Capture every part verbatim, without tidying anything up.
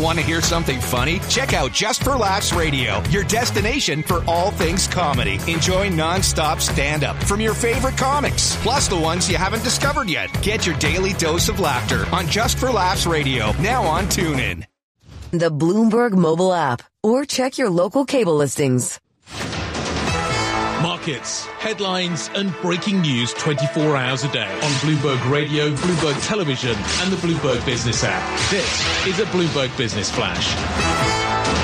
Want to hear something funny? Check out Just for Laughs Radio, your destination for all things comedy. Enjoy non-stop stand-up from your favorite comics, plus the ones you haven't discovered yet. Get your daily dose of laughter on Just for Laughs Radio, now on TuneIn. The Bloomberg mobile app, or check your local cable listings. Markets, headlines and breaking news twenty-four hours a day on Bloomberg Radio, Bloomberg Television and the Bloomberg Business app. This is a Bloomberg Business Flash.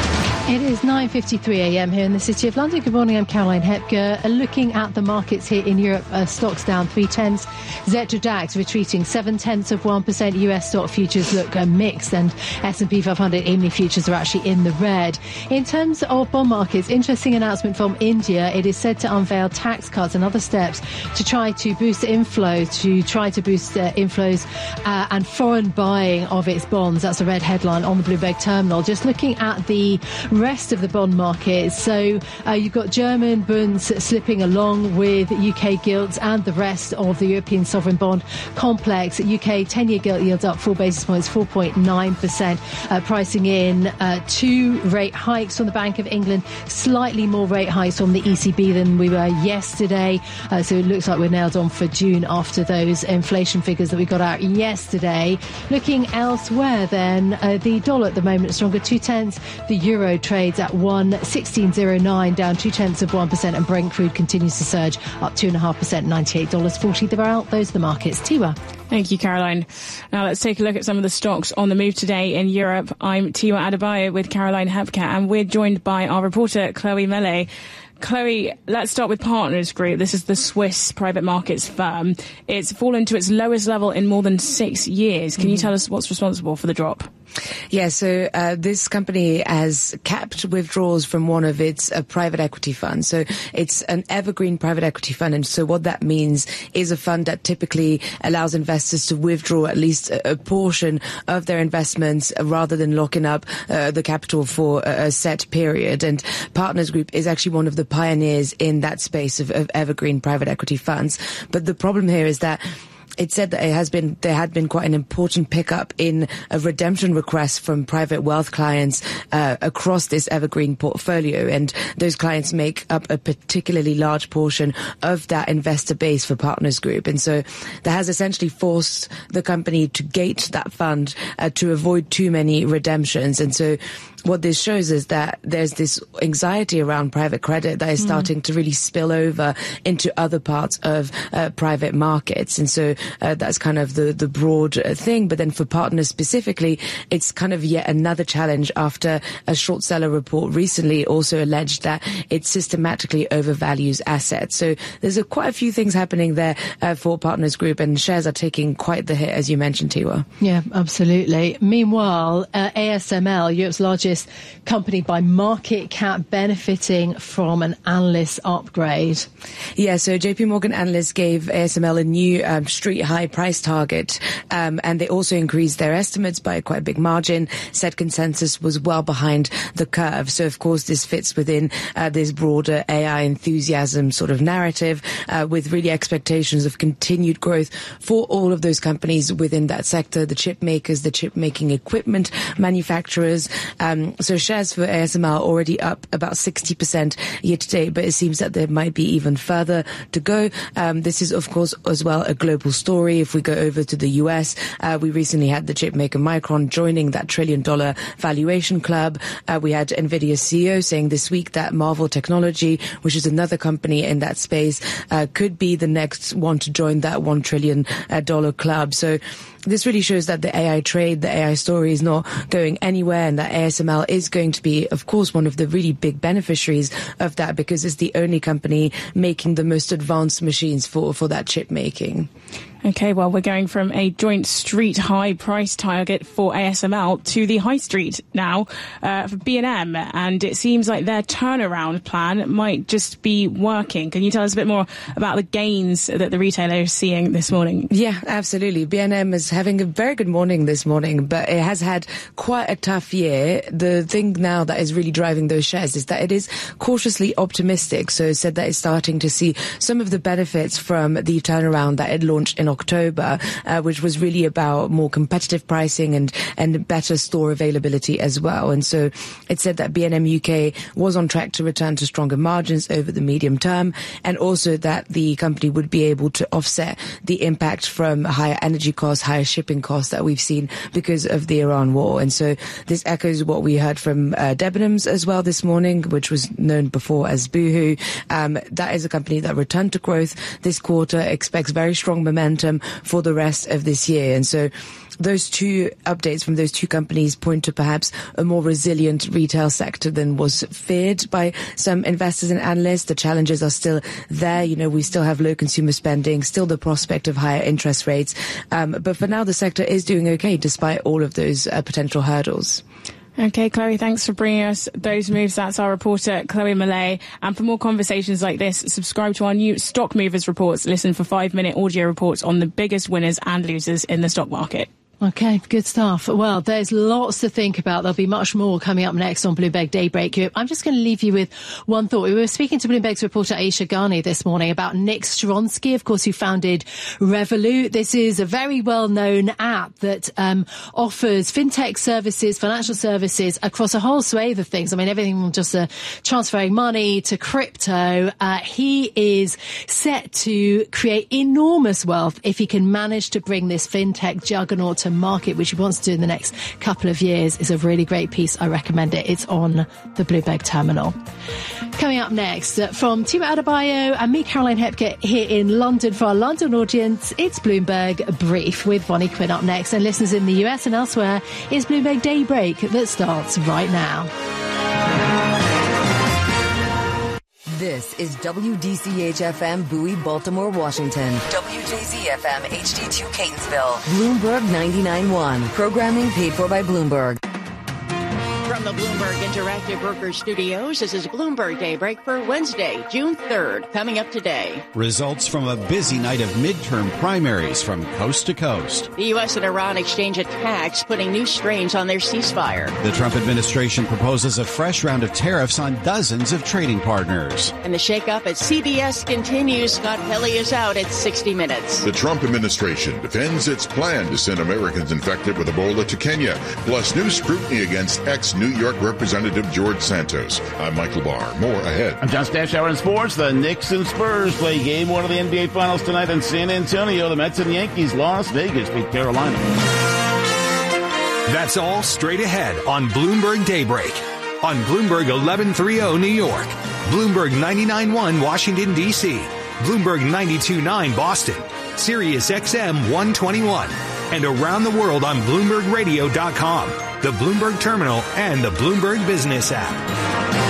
It is nine fifty-three a.m. here in the City of London. Good morning, I'm Caroline Hepker. Uh, looking at the markets here in Europe, uh, stocks down three tenths. Z to DAX retreating seven tenths of one percent. U S stock futures look uh, mixed, and S and P five hundred E M I futures are actually in the red. In terms of bond markets, interesting announcement from India. It is said to unveil tax cuts and other steps to try to boost inflow, to try to boost uh, inflows uh, and foreign buying of its bonds. That's a red headline on the Bloomberg terminal. Just looking at the rest of the bond market. So uh, you've got German bonds slipping along with U K gilts and the rest of the European sovereign bond complex. U K ten-year gilt yields up four basis points, four point nine percent, uh, pricing in uh, two rate hikes from the Bank of England, slightly more rate hikes from the E C B than we were yesterday. Uh, so it looks like we're nailed on for June after those inflation figures that we got out yesterday. Looking elsewhere then, uh, the dollar at the moment stronger two tenths. The euro trades at one sixteen oh nine, down two tenths of one percent, and Brent crude continues to surge up two and a half percent, ninety-eight dollars forty the barrel. Those are the markets. Tiwa. Thank you, Caroline. Now let's take a look at some of the stocks on the move today in Europe. I'm Tiwa Adebayo with Caroline Hepker, and we're joined by our reporter Chloe Mele. Chloe, let's start with Partners Group. This is the Swiss private markets firm. It's fallen to its lowest level in more than six years. Can mm-hmm. you tell us what's responsible for the drop? Yeah, so uh, this company has capped withdrawals from one of its uh, private equity funds. So it's an evergreen private equity fund. And so what that means is a fund that typically allows investors to withdraw at least a, a portion of their investments uh, rather than locking up uh, the capital for a, a set period. And Partners Group is actually one of the pioneers in that space of, of evergreen private equity funds. But the problem here is that it said that it has been, there had been quite an important pickup in a redemption request from private wealth clients uh, across this evergreen portfolio. And those clients make up a particularly large portion of that investor base for Partners Group. And so that has essentially forced the company to gate that fund uh, to avoid too many redemptions. And so what this shows is that there's this anxiety around private credit that is starting mm. to really spill over into other parts of uh, private markets. And so uh, that's kind of the, the broad uh, thing. But then for Partners specifically, it's kind of yet another challenge after a short seller report recently also alleged that it systematically overvalues assets. So there's a, quite a few things happening there uh, for Partners Group, and shares are taking quite the hit, as you mentioned, Tiwa. Yeah, absolutely. Meanwhile, uh, A S M L, Europe's largest company by market cap, benefiting from an analyst upgrade. Yeah, so J P Morgan analysts gave A S M L a new um, street high price target, um, and they also increased their estimates by quite a big margin. Said consensus was well behind the curve. So of course this fits within uh, this broader A I enthusiasm sort of narrative, uh, with really expectations of continued growth for all of those companies within that sector, the chip makers, the chip making equipment manufacturers. Um, So shares for A S M L already up about sixty percent year to date, but it seems that there might be even further to go. Um, this is, of course, as well a global story. If we go over to the U S, uh, we recently had the chip maker Micron joining that trillion dollar valuation club. Uh, we had NVIDIA C E O saying this week that Marvell Technology, which is another company in that space, uh, could be the next one to join that one trillion dollar club. So this really shows that the A I trade, the A I story is not going anywhere, and that A S M L is going to be, of course, one of the really big beneficiaries of that, because it's the only company making the most advanced machines for, for that chip making. Okay, well, we're going from a joint street high price target for A S M L to the high street now uh, for B and M, and it seems like their turnaround plan might just be working. Can you tell us a bit more about the gains that the retailer is seeing this morning? Yeah, absolutely. B and M is having a very good morning this morning, but it has had quite a tough year. The thing now that is really driving those shares is that it is cautiously optimistic. So it said that it's starting to see some of the benefits from the turnaround that it launched in October, uh, which was really about more competitive pricing and, and better store availability as well. And so it said that B and M U K was on track to return to stronger margins over the medium term, and also that the company would be able to offset the impact from higher energy costs, higher shipping costs that we've seen because of the Iran war. And so this echoes what we heard from uh, Debenhams as well this morning, which was known before as Boohoo. Um, that is a company that returned to growth this quarter, expects very strong momentum for the rest of this year. And so those two updates from those two companies point to perhaps a more resilient retail sector than was feared by some investors and analysts. The challenges are still there. You know, we still have low consumer spending, still the prospect of higher interest rates. Um, but for now, the sector is doing okay despite all of those uh, potential hurdles. Okay, Chloe, thanks for bringing us those moves. That's our reporter, Chloe Millay. And for more conversations like this, subscribe to our new Stock Movers reports. Listen for five-minute audio reports on the biggest winners and losers in the stock market. Okay, good stuff. Well, there's lots to think about. There'll be much more coming up next on Bloomberg Daybreak Europe. I'm just going to leave you with one thought. We were speaking to Bloomberg's reporter Aisha Ghani this morning about Nick Stronsky, of course, who founded Revolut. This is a very well-known app that um, offers fintech services, financial services across a whole swathe of things. I mean, everything from just uh, transferring money to crypto. Uh, he is set to create enormous wealth if he can manage to bring this fintech juggernaut to market, which he wants to do in the next couple of years. Is a really great piece. I recommend it. It's on the Bloomberg terminal. Coming up next, uh, from Tima Adebayo and me, Caroline Hepker, here in London for our London audience, it's Bloomberg Brief with Bonnie Quinn up next. And listeners in the U S and elsewhere, it's Bloomberg Daybreak that starts right now. This is W D C H F M Bowie, Baltimore, Washington. W J Z F M H D two Catonsville. Bloomberg ninety-nine point one. Programming paid for by Bloomberg. From the Bloomberg Interactive Brokers Studios, this is Bloomberg Daybreak for Wednesday, June third. Coming up today. Results from a busy night of midterm primaries from coast to coast. The U S and Iran exchange attacks, putting new strains on their ceasefire. The Trump administration proposes a fresh round of tariffs on dozens of trading partners. And the shakeup at C B S continues. Scott Pelley is out at sixty minutes. The Trump administration defends its plan to send Americans infected with Ebola to Kenya, plus new scrutiny against ex-New York Representative George Santos. I'm Michael Barr. More ahead. I'm John Stashower in sports. The Knicks and Spurs play game one of the N B A Finals tonight in San Antonio. The Mets and Yankees. Las Vegas beat Carolina. That's all straight ahead on Bloomberg Daybreak. On Bloomberg eleven thirty New York, Bloomberg ninety-nine point one Washington, D C, Bloomberg ninety-two point nine Boston, Sirius X M one twenty-one, and around the world on Bloomberg Radio dot com, the Bloomberg Terminal, and the Bloomberg Business app.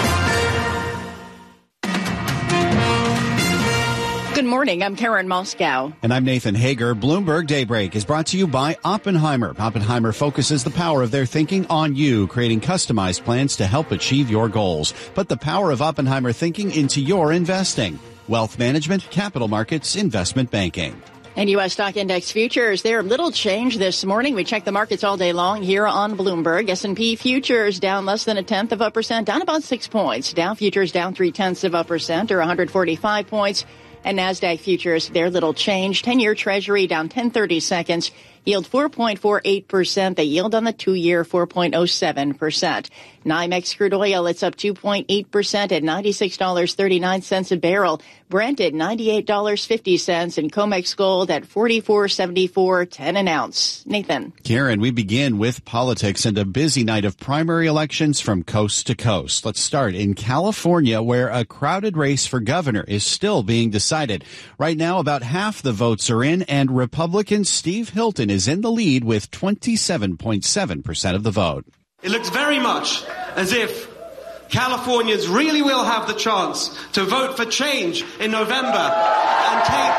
Good morning. I'm Karen Moscow. And I'm Nathan Hager. Bloomberg Daybreak is brought to you by Oppenheimer. Oppenheimer focuses the power of their thinking on you, creating customized plans to help achieve your goals. Put the power of Oppenheimer thinking into your investing. Wealth management, capital markets, investment banking. And U S stock index futures, they're little change this morning. We check the markets all day long here on Bloomberg. S and P futures down less than a tenth of a percent, down about six points. Dow futures down three tenths of a percent, or one hundred forty-five points. And NASDAQ futures, they're little change. ten-year Treasury down ten thirty-seconds. Yield four point four eight percent. The yield on the two-year four point oh seven percent. NYMEX crude oil, it's up two point eight percent at ninety-six dollars and thirty-nine cents a barrel. Brent at ninety-eight dollars and fifty cents, and COMEX gold at forty-four seventy-four ten an ounce. Nathan. Karen, we begin with politics and a busy night of primary elections from coast to coast. Let's start in California, where a crowded race for governor is still being decided. Right now, about half the votes are in, and Republican Steve Hilton is in the lead with twenty-seven point seven percent of the vote. It looks very much as if Californians really will have the chance to vote for change in November and take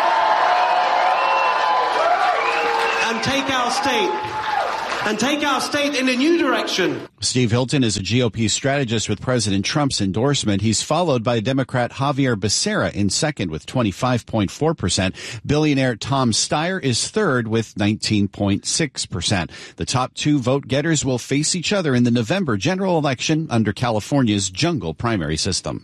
and take our state and take our state in a new direction. Steve Hilton is a G O P strategist with President Trump's endorsement. He's followed by Democrat Javier Becerra in second with twenty-five point four percent. Billionaire Tom Steyer is third with nineteen point six percent. The top two vote getters will face each other in the November general election under California's jungle primary system.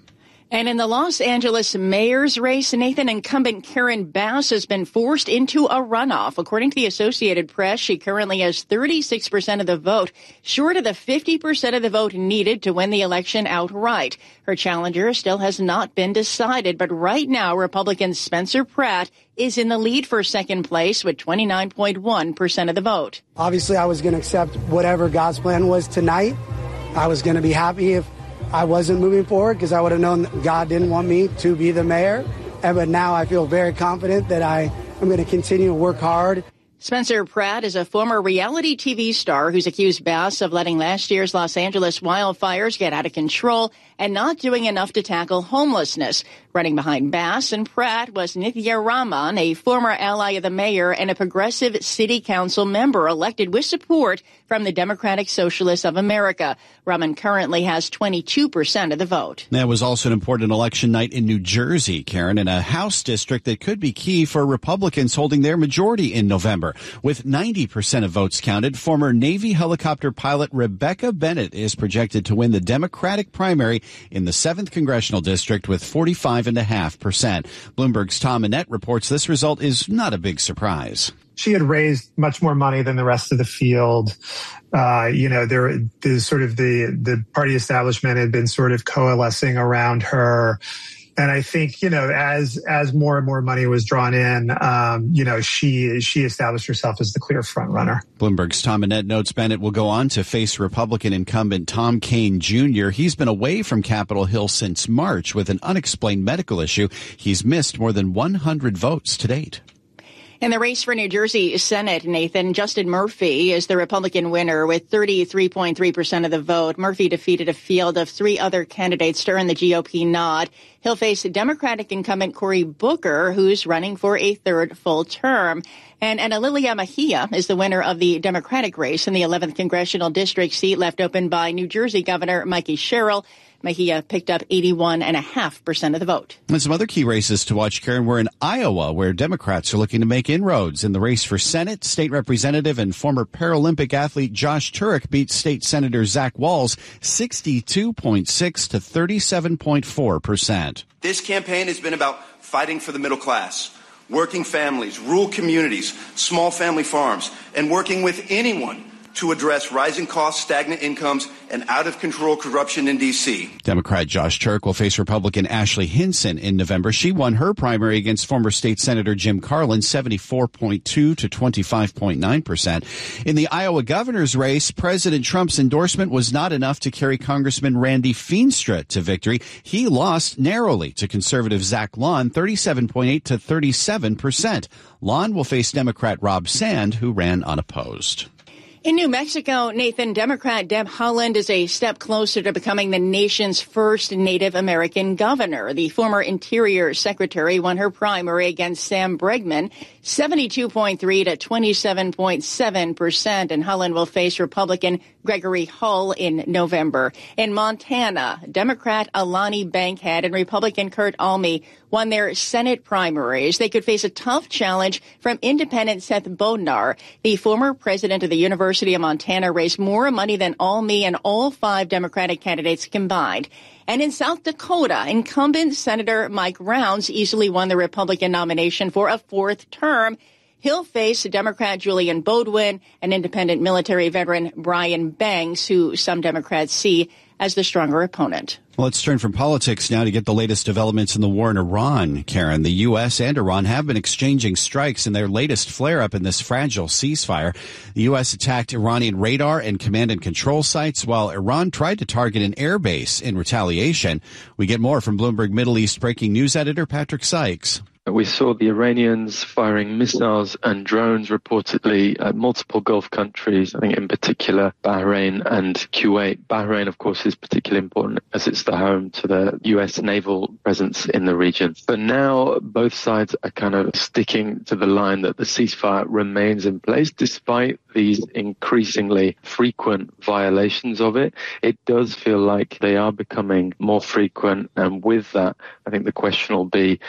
And in the Los Angeles mayor's race, Nathan, incumbent Karen Bass has been forced into a runoff. According to the Associated Press, she currently has thirty-six percent of the vote, short of the fifty percent of the vote needed to win the election outright. Her challenger still has not been decided, but right now, Republican Spencer Pratt is in the lead for second place with twenty-nine point one percent of the vote. Obviously, I was going to accept whatever God's plan was tonight. I was going to be happy if I wasn't moving forward because I would have known that God didn't want me to be the mayor. And, but now I feel very confident that I am going to continue to work hard. Spencer Pratt is a former reality T V star who's accused Bass of letting last year's Los Angeles wildfires get out of control and not doing enough to tackle homelessness. Running behind Bass and Pratt was Nithya Raman, a former ally of the mayor and a progressive city council member elected with support from the Democratic Socialists of America. Raman currently has twenty-two percent of the vote. That was also an important election night in New Jersey, Karen, in a House district that could be key for Republicans holding their majority in November. With ninety percent of votes counted, former Navy helicopter pilot Rebecca Bennett is projected to win the Democratic primary in the seventh Congressional District with forty-five point five percent. Bloomberg's Tom Annette reports this result is not a big surprise. She had raised much more money than the rest of the field. Uh, you know, there, the sort of the, the party establishment had been sort of coalescing around her. And I think, you know, as as more and more money was drawn in, um, you know, she she established herself as the clear front runner. Bloomberg's Tom Annette notes Bennett will go on to face Republican incumbent Tom Kean Junior He's been away from Capitol Hill since March with an unexplained medical issue. He's missed more than one hundred votes to date. In the race for New Jersey Senate, Nathan, Justin Murphy is the Republican winner with thirty-three point three percent of the vote. Murphy defeated a field of three other candidates to earn the G O P nod. He'll face Democratic incumbent Cory Booker, who's running for a third full term. And Ana Lilia Mejia is the winner of the Democratic race in the eleventh Congressional District seat left open by New Jersey Governor Mikey Sherrill. Mejia picked up eighty-one point five percent of the vote. And some other key races to watch, Karen, were in Iowa, where Democrats are looking to make inroads. In the race for Senate, state representative and former Paralympic athlete Josh Turek beat state senator Zach Walz sixty-two point six to thirty-seven point four percent. This campaign has been about fighting for the middle class, working families, rural communities, small family farms, and working with anyone to address rising costs, stagnant incomes, and out-of-control corruption in D C. Democrat Josh Turek will face Republican Ashley Hinson in November. She won her primary against former state senator Jim Carlin, seventy-four point two to twenty-five point nine percent. In the Iowa governor's race, President Trump's endorsement was not enough to carry Congressman Randy Feenstra to victory. He lost narrowly to conservative Zach Lawn, thirty-seven point eight to thirty-seven percent. Lawn will face Democrat Rob Sand, who ran unopposed. In New Mexico, Nathan, Democrat Deb Haaland is a step closer to becoming the nation's first Native American governor. The former Interior Secretary won her primary against Sam Bregman, seventy-two point three to twenty-seven point seven percent, and Haaland will face Republican Gregory Hull in November. In Montana, Democrat Alani Bankhead and Republican Kurt Alme won their Senate primaries. They could face a tough challenge from independent Seth Bodnar. The former president of the University of Montana raised more money than Alme and all five Democratic candidates combined. And in South Dakota, incumbent Senator Mike Rounds easily won the Republican nomination for a fourth term. He'll face Democrat Julian Bodwin and independent military veteran Brian Banks, who some Democrats see as the stronger opponent. Well, let's turn from politics now to get the latest developments in the war in Iran. Karen, the U S and Iran have been exchanging strikes in their latest flare-up in this fragile ceasefire. The U S attacked Iranian radar and command and control sites, while Iran tried to target an airbase in retaliation. We get more from Bloomberg Middle East breaking news editor Patrick Sykes. We saw the Iranians firing missiles and drones reportedly at multiple Gulf countries, I think in particular Bahrain and Kuwait. Bahrain, of course, is particularly important as it's the home to the U S naval presence in the region. But now both sides are kind of sticking to the line that the ceasefire remains in place despite these increasingly frequent violations of it. It does feel like they are becoming more frequent, and with that, I think the question will be,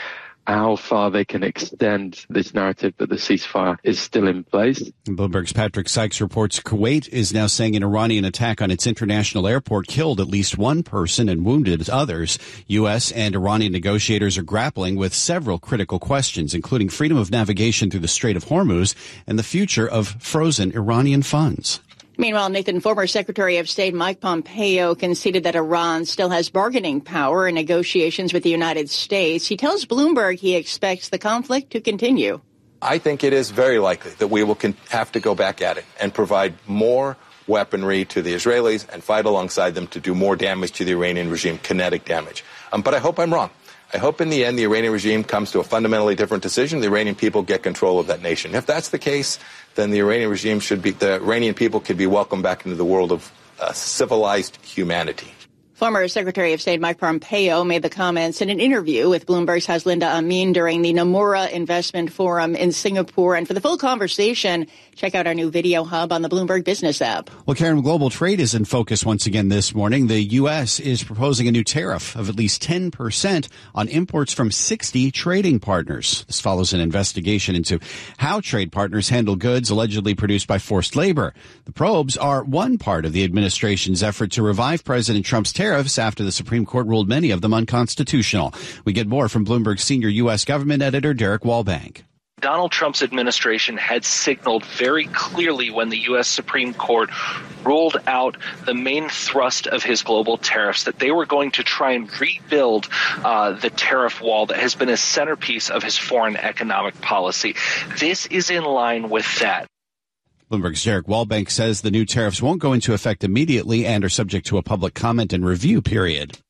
how far they can extend this narrative that the ceasefire is still in place. Bloomberg's Patrick Sykes reports Kuwait is now saying an Iranian attack on its international airport killed at least one person and wounded others. U S and Iranian negotiators are grappling with several critical questions, including freedom of navigation through the Strait of Hormuz and the future of frozen Iranian funds. Meanwhile, Nathan, former Secretary of State Mike Pompeo conceded that Iran still has bargaining power in negotiations with the United States. He tells Bloomberg he expects the conflict to continue. I think it is very likely that we will con- have to go back at it and provide more weaponry to the Israelis and fight alongside them to do more damage to the Iranian regime, kinetic damage. Um, but I hope I'm wrong. I hope in the end the Iranian regime comes to a fundamentally different decision. The Iranian people get control of that nation. If that's the case, then the Iranian regime should be, the Iranian people could be welcomed back into the world of uh, civilized humanity. Former Secretary of State Mike Pompeo made the comments in an interview with Bloomberg's Haslinda Amin during the Nomura Investment Forum in Singapore. And for the full conversation, check out our new video hub on the Bloomberg Business app. Well, Karen, global trade is in focus once again this morning. The U S is proposing a new tariff of at least ten percent on imports from sixty trading partners. This follows an investigation into how trade partners handle goods allegedly produced by forced labor. The probes are one part of the administration's effort to revive President Trump's tariff tariffs after the Supreme Court ruled many of them unconstitutional. We get more from Bloomberg senior U S government editor Derek Wallbank. Donald Trump's administration had signaled very clearly when the U S Supreme Court ruled out the main thrust of his global tariffs that they were going to try and rebuild uh, the tariff wall that has been a centerpiece of his foreign economic policy. This is in line with that. Bloomberg's Derek Wallbank says the new tariffs won't go into effect immediately and are subject to a public comment and review period.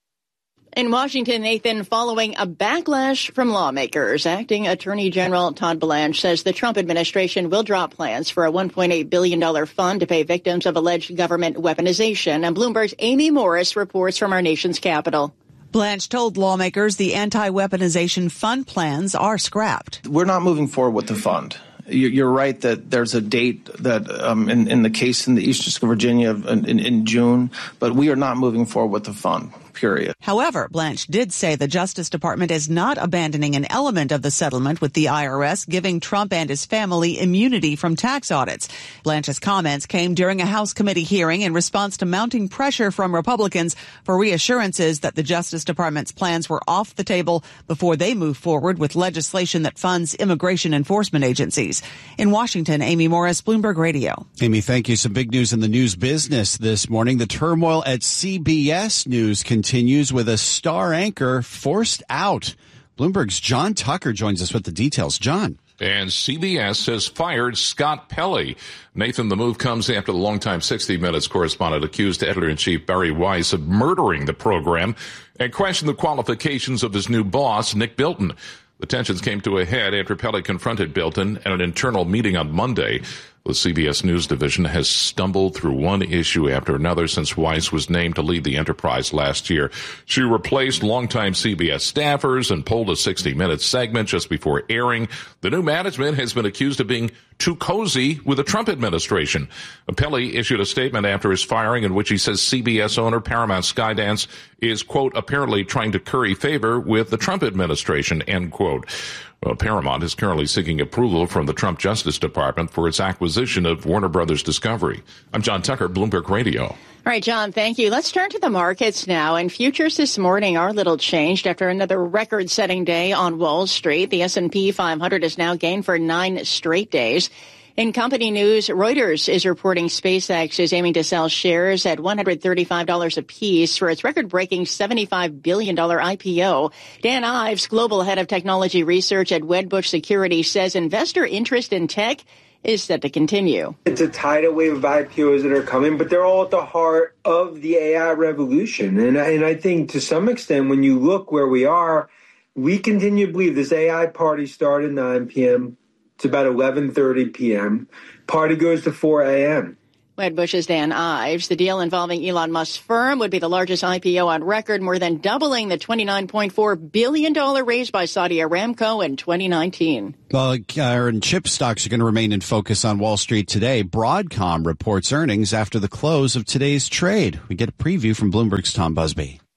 In Washington, Nathan, following a backlash from lawmakers, Acting Attorney General Todd Blanche says the Trump administration will drop plans for a one point eight billion dollars fund to pay victims of alleged government weaponization. And Bloomberg's Amy Morris reports from our nation's capital. Blanche told lawmakers the anti-weaponization fund plans are scrapped. We're not moving forward with the fund. You're right that there's a date that um, in, in the case in the East District of Virginia in, in June, but we are not moving forward with the fund, period. However, Blanche did say the Justice Department is not abandoning an element of the settlement with the I R S, giving Trump and his family immunity from tax audits. Blanche's comments came during a House committee hearing in response to mounting pressure from Republicans for reassurances that the Justice Department's plans were off the table before they move forward with legislation that funds immigration enforcement agencies. In Washington, Amy Morris, Bloomberg Radio. Amy, thank you. Some big news in the news business this morning. The turmoil at C B S News continues with a star anchor forced out. Bloomberg's John Tucker joins us with the details. John. And C B S has fired Scott Pelley. Nathan, the move comes after the longtime sixty minutes correspondent accused editor-in-chief Barry Weiss of murdering the program and questioned the qualifications of his new boss, Nick Bilton. The tensions came to a head after Pelley confronted Bilton at an internal meeting on Monday. The C B S News division has stumbled through one issue after another since Weiss was named to lead the enterprise last year. She replaced longtime C B S staffers and pulled a sixty minutes segment just before airing. The new management has been accused of being too cozy with the Trump administration. Pelley issued a statement after his firing in which he says C B S owner Paramount Skydance is, quote, apparently trying to curry favor with the Trump administration, end quote. Well, Paramount is currently seeking approval from the Trump Justice Department for its acquisition of Warner Brothers Discovery. I'm John Tucker, Bloomberg Radio. All right, John, thank you. Let's turn to the markets now. And futures this morning are a little changed after another record-setting day on Wall Street. The S and P five hundred has now gained for nine straight days. In company news, Reuters is reporting SpaceX is aiming to sell shares at one hundred thirty-five dollars apiece for its record-breaking seventy-five billion dollars I P O. Dan Ives, global head of technology research at Wedbush Securities, says investor interest in tech is set to continue. It's a tidal wave of I P Os that are coming, but they're all at the heart of the A I revolution. And, and I think to some extent, when you look where we are, we continue to believe this A I party started at nine p.m. It's about eleven thirty p.m. Party goes to four a.m. Wedbush's Dan Ives. The deal involving Elon Musk's firm would be the largest I P O on record, more than doubling the twenty-nine point four billion dollars raise by Saudi Aramco in twenty nineteen. Well, Karen, chip stocks are going to remain in focus on Wall Street today. Broadcom reports earnings after the close of today's trade. We get a preview from Bloomberg's Tom Busby.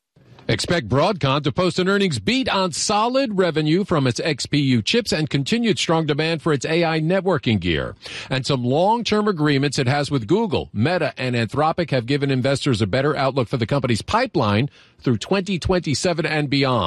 Expect Broadcom to post an earnings beat on solid revenue from its X P U chips and continued strong demand for its A I networking gear. And some long-term agreements it has with Google, Meta, and Anthropic have given investors a better outlook for the company's pipeline through twenty twenty-seven and beyond.